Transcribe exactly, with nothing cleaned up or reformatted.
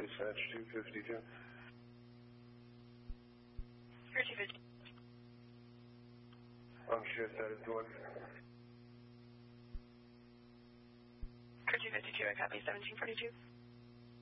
dispatch two fifty-two. Here, two fifty. On shift, that is one. Here, two fifty-two, I copy seventeen forty-two.